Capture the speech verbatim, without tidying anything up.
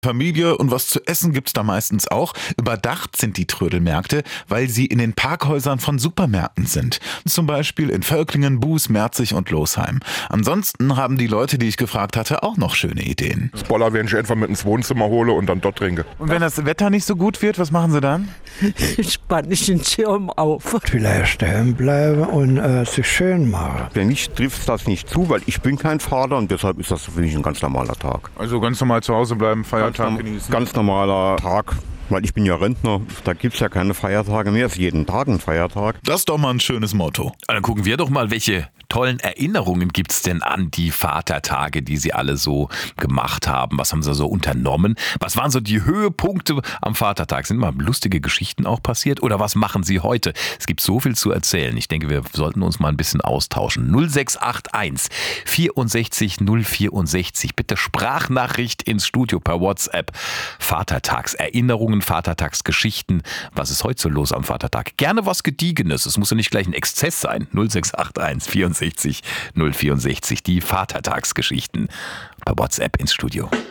Familie und was zu essen gibt's da meistens auch. Überdacht sind die Trödelmärkte, weil sie in den Parkhäusern von Supermärkten sind. Zum Beispiel in Völklingen, Buß, Merzig und Losheim. Ansonsten haben die Leute, die ich gefragt hatte, auch noch schöne Ideen. Das Boller werden ich etwa mit ins Wohnzimmer hole und dann dort trinke. Und wenn das Wetter nicht so gut wird, was machen Sie dann? Spann ich den Schirm auf. Vielleicht daheim bleiben und äh, sich schön machen. Für mich trifft das nicht zu, weil ich bin kein Vater und deshalb ist das für mich ein ganz normaler Tag. Also ganz normal zu Hause bleiben, Feiertag Ganz, genießen. ganz normaler Tag, weil ich bin ja Rentner. Da gibt es ja keine Feiertage mehr, ist jeden Tag ein Feiertag. Das ist doch mal ein schönes Motto. Dann gucken wir doch mal, welche tollen Erinnerungen gibt es denn an die Vatertage, die Sie alle so gemacht haben? Was haben Sie so unternommen? Was waren so die Höhepunkte am Vatertag? Sind mal lustige Geschichten auch passiert? Oder was machen Sie heute? Es gibt so viel zu erzählen. Ich denke, wir sollten uns mal ein bisschen austauschen. null sechs acht eins vierundsechzig null vierundsechzig. Bitte Sprachnachricht ins Studio per WhatsApp. Vatertagserinnerungen, Vatertagsgeschichten. Was ist heute so los am Vatertag? Gerne was Gediegenes. Es muss ja nicht gleich ein Exzess sein. null sechs acht eins vierundsechzig null vierundsechzig. Die Vatertagsgeschichten per WhatsApp ins Studio.